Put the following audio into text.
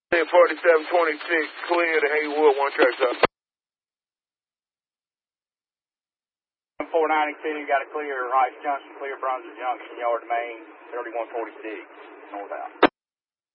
4726, clear to Haywood, one track stop. 492, got a clear Rice Junction, clear Brunswick Junction, yard main, 3146, north out.